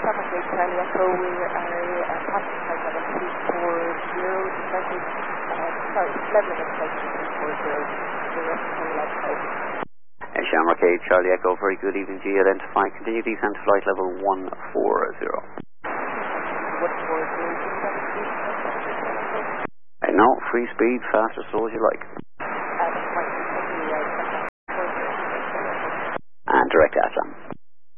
Summer Gate Charlie Echo, we are passing flight level 340, descending, sorry, leveling at flight 340, direct to left side. Shamrock 8, Charlie Echo, very good evening to you. Identify, continue descent to flight level 140. 140, No, free speed, fast or slow as you like.